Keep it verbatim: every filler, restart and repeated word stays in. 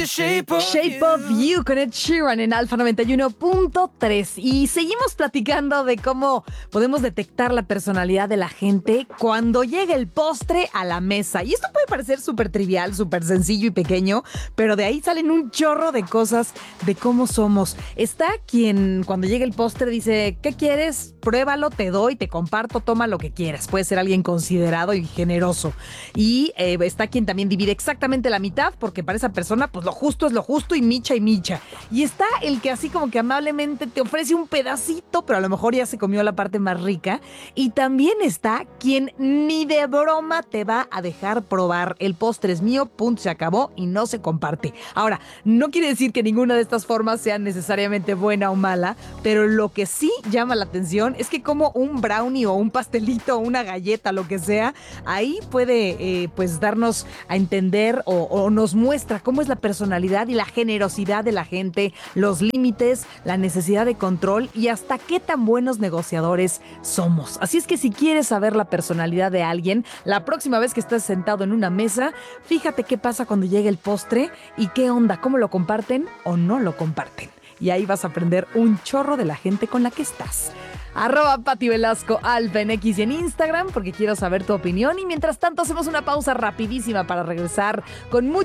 Shape of, Shape of You con Ed Sheeran en Alfa noventa y uno punto tres. Y seguimos platicando de cómo podemos detectar la personalidad de la gente cuando llega el postre a la mesa. Y esto puede parecer súper trivial, súper sencillo y pequeño, pero de ahí salen un chorro de cosas de cómo somos. Está quien cuando llega el postre dice, ¿qué quieres? Pruébalo, te doy, te comparto, toma lo que quieras. Puede ser alguien considerado y generoso. Y eh, está quien también divide exactamente la mitad, porque para esa persona, pues lo justo es lo justo y micha y micha. Y está el que así como que amablemente te ofrece un pedacito, pero a lo mejor ya se comió la parte más rica. Y también está quien ni de broma te va a dejar probar. El postre es mío, punto, se acabó y no se comparte. Ahora, no quiere decir que ninguna de estas formas sea necesariamente buena o mala, pero lo que sí llama la atención es que como un brownie o un pastelito o una galleta, lo que sea, ahí puede eh, pues darnos a entender o, o nos muestra cómo es la personalidad y la generosidad de la gente, los límites, la necesidad de control y hasta qué tan buenos negociadores somos. Así es que si quieres saber la personalidad de alguien, la próxima vez que estés sentado en una mesa, fíjate qué pasa cuando llegue el postre y qué onda, cómo lo comparten o no lo comparten. Y ahí vas a aprender un chorro de la gente con la que estás. Arroba Pati Velasco Alfa en X y en Instagram porque quiero saber tu opinión. Y mientras tanto hacemos una pausa rapidísima para regresar con mucho